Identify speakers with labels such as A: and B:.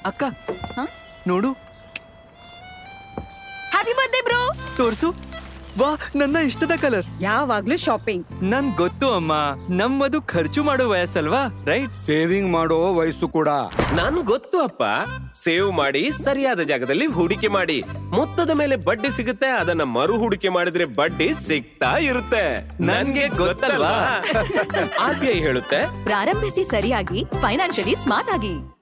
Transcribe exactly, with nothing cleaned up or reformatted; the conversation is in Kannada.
A: ಅಕ್ಕ ನೋಡು.
B: Happy birthday bro.
A: ತೋರ್ಸು. ವಾ, ನನ್ನ ಇಷ್ಟದ ಕಲರ್.
C: ಯಾವಾಗ್ಲೂ ಶಾಪಿಂಗ್.
A: ನನ್ ಗೊತ್ತು ಅಮ್ಮ, ನಮ್ಮದು ಖರ್ಚು ಮಾಡೋ ವಯಸ್ಸಲ್ವಾ, ರೈಟ್?
D: ಸೇವಿಂಗ್ ಮಾಡೋ ವಯಸ್ಸು ಕೂಡ.
E: ನನ್ ಗೊತ್ತು ಅಪ್ಪ. ಸೇವ್ ಮಾಡಿ ಸರಿಯಾದ ಜಾಗದಲ್ಲಿ ಹೂಡಿಕೆ ಮಾಡಿ. ಮೊತ್ತದ ಮೇಲೆ ಬಡ್ಡಿ ಸಿಗುತ್ತೆ, ಅದನ್ನ ಮರು ಹೂಡಿಕೆ ಮಾಡಿದ್ರೆ ಬಡ್ಡಿ ಸಿಗ್ತಾ ಇರುತ್ತೆ. ನನ್ಗೆ ಗೊತ್ತಲ್ವಾ? ಆರ್ ಬಿ ಐ ಹೇಳುತ್ತೆ,
B: ಪ್ರಾರಂಭಿಸಿ ಸರಿಯಾಗಿ, ಫೈನಾನ್ಷಿಯಲಿ ಸ್ಮಾರ್ಟ್ ಆಗಿ.